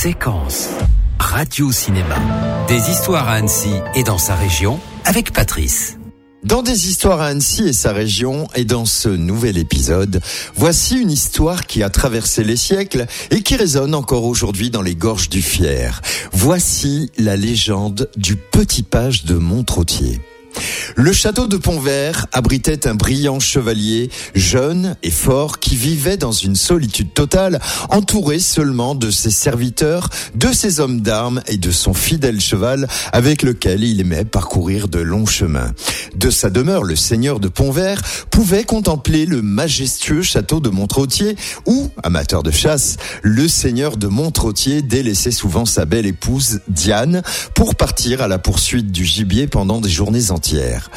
Séquence. Radio Cinéma. Des histoires à Annecy et dans sa région avec Patrice. Dans des histoires à Annecy et sa région, et dans ce nouvel épisode, voici une histoire qui a traversé les siècles et qui résonne encore aujourd'hui dans les gorges du Fier. Voici la légende du petit page de Montrottier. Le château de Pont-Vert abritait un brillant chevalier, jeune et fort, qui vivait dans une solitude totale, entouré seulement de ses serviteurs, de ses hommes d'armes et de son fidèle cheval, avec lequel il aimait parcourir de longs chemins. De sa demeure, le seigneur de Pont-Vert pouvait contempler le majestueux château de Montrottier, où, amateur de chasse, le seigneur de Montrottier délaissait souvent sa belle épouse, Diane, pour partir à la poursuite du gibier pendant des journées entières.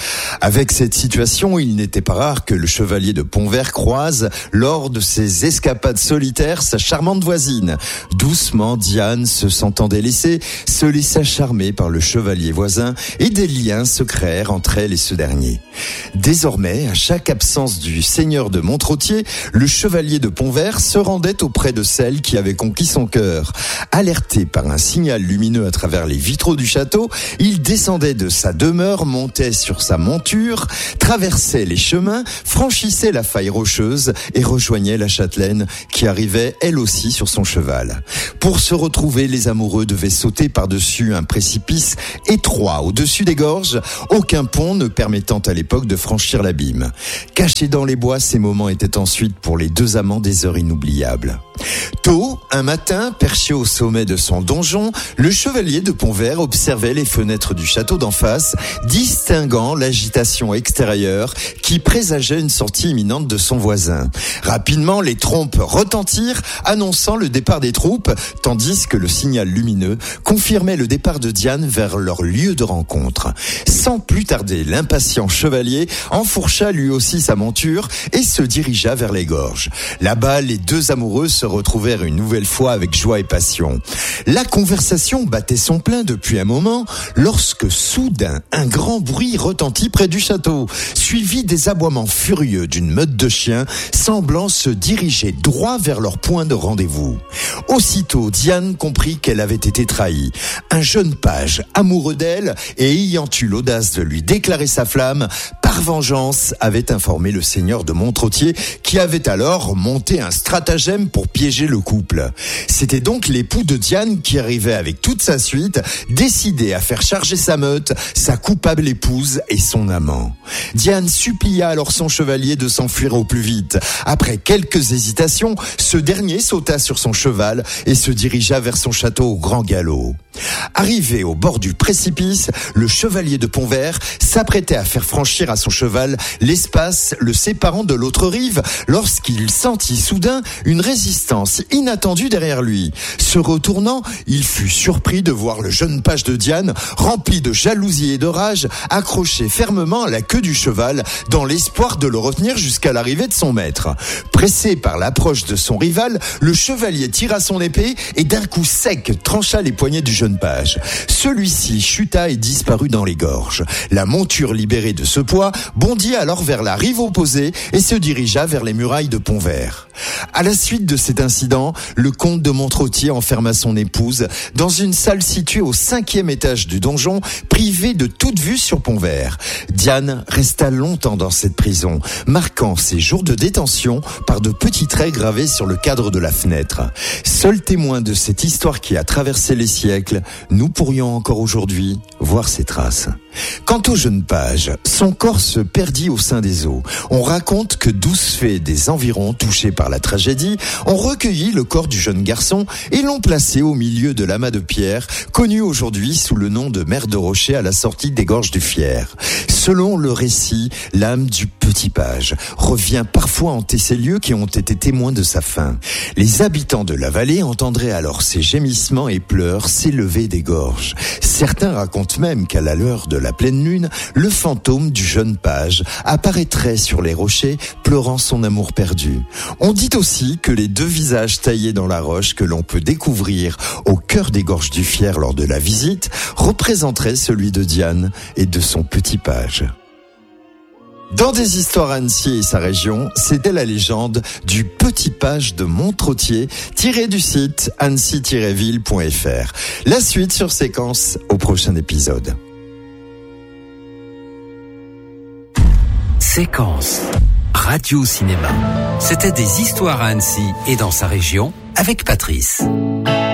Avec cette situation, il n'était pas rare que le chevalier de Pont-Vert croise, lors de ses escapades solitaires, sa charmante voisine. Doucement, Diane, se sentant délaissée, se laissa charmer par le chevalier voisin et des liens se créèrent entre elle et ce dernier. Désormais, à chaque absence du seigneur de Montrottier, le chevalier de Pont-Vert se rendait auprès de celle qui avait conquis son cœur. Alerté par un signal lumineux à travers les vitraux du château, il descendait de sa demeure, montait sur sa monture, traversait les chemins, franchissait la faille rocheuse et rejoignait la châtelaine qui arrivait elle aussi sur son cheval. Pour se retrouver, les amoureux devaient sauter par-dessus un précipice étroit au-dessus des gorges, aucun pont ne permettant à l'époque de franchir l'abîme. Cachés dans les bois, ces moments étaient ensuite pour les deux amants des heures inoubliables. Tôt, un matin, perché au sommet de son donjon, le chevalier de Pont-Vert observait les fenêtres du château d'en face, distinguant l'agitation extérieure qui présageait une sortie imminente de son voisin. Rapidement, les trompes retentirent, annonçant le départ des troupes, tandis que le signal lumineux confirmait le départ de Diane vers leur lieu de rencontre. Sans plus tarder, l'impatient chevalier enfourcha lui aussi sa monture et se dirigea vers les gorges. Là-bas, les deux amoureux se retrouvèrent une nouvelle fois avec joie et passion. La conversation battait son plein depuis un moment, lorsque soudain un grand bruit retentit près du château, suivi des aboiements furieux d'une meute de chiens semblant se diriger droit vers leur point de rendez-vous. Aussitôt, Diane comprit qu'elle avait été trahie. Un jeune page, amoureux d'elle et ayant eu l'audace de lui déclarer sa flamme, par vengeance, avait informé le seigneur de Montrottier qui avait alors monté un stratagème pour piéger le couple. C'était donc l'époux de Diane qui arrivait avec toute sa suite, décidé à faire charger sa meute, sa coupable épouse et son amant. Diane supplia alors son chevalier de s'enfuir au plus vite. Après quelques hésitations, ce dernier sauta sur son cheval et se dirigea vers son château au grand galop. Arrivé au bord du précipice, le chevalier de Pont-Vert s'apprêtait à faire franchir à son cheval l'espace le séparant de l'autre rive lorsqu'il sentit soudain une résistance inattendue derrière lui. Se retournant, il fut surpris de voir le jeune page de Diane, rempli de jalousie et de rage, accroché fermement à la queue du cheval dans l'espoir de le retenir jusqu'à l'arrivée de son maître. Pressé par l'approche de son rival, le chevalier tira son épée et d'un coup sec trancha les poignets du jeune page. Celui-ci chuta et disparut dans les gorges. La monture libérée de ce poids bondit alors vers la rive opposée et se dirigea vers les murailles de Pont-Vert. À la suite de cet incident, le comte de Montrottier enferma son épouse dans une salle située au 5e étage du donjon, privée de toute vue sur Pont-Vert. Diane resta longtemps dans cette prison, marquant ses jours de détention par de petits traits gravés sur le cadre de la fenêtre. Seul témoin de cette histoire qui a traversé les siècles, nous pourrions encore aujourd'hui voir ses traces. Quant au jeune page, son corps se perdit au sein des eaux. On raconte que 12 fées des environs touchées par la tragédie ont recueilli le corps du jeune garçon et l'ont placé au milieu de l'amas de pierre, connu aujourd'hui sous le nom de mer de Rocher à la sortie des gorges du Fier. Selon le récit, l'âme du petit page revient parfois hanter ces lieux qui ont été témoins de sa fin. Les habitants de la vallée entendraient alors ses gémissements et pleurs s'élever des gorges. Certains racontent même qu'à la lueur de la pleine lune, le fantôme du jeune page apparaîtrait sur les rochers, pleurant son amour perdu. On dit aussi que les deux visages taillés dans la roche que l'on peut découvrir au cœur des gorges du Fier lors de la visite représenteraient celui de Diane et de son petit page. Dans des histoires à Annecy et sa région, c'était la légende du petit page de Montrottier, tiré du site annecy-ville.fr. La suite sur Séquence au prochain épisode. Séquence Radio Cinéma. C'était des histoires à Annecy et dans sa région avec Patrice.